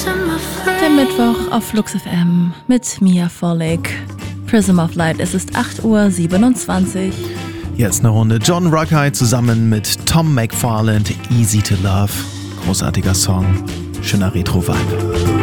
Der Mittwoch auf Flux FM mit Mia Vollig. Prism of Light, es ist 8:27 Uhr. Jetzt eine Runde John Ruckey zusammen mit Tom McFarland, Easy to Love. Großartiger Song, schöner Retro-Vibe.